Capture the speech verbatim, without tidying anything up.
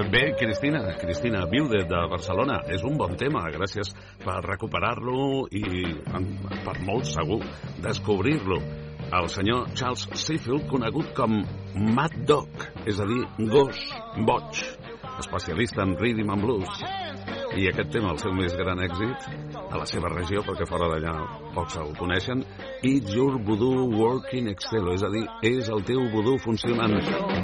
Bé, Cristina, Cristina, viu des de Barcelona. És un bon tema, gràcies per recuperar-lo i, per molt segur, descobrir-lo. El senyor Charles Sheffield, conegut com Mad Dog, és a dir, gos boig, especialista en rhythm and blues. I aquest tema, el seu més gran èxit, a la seva regió, perquè fora d'allà pocs el coneixen, It's Your Voodoo Working Excel, és a dir, és el teu voodoo funcionant.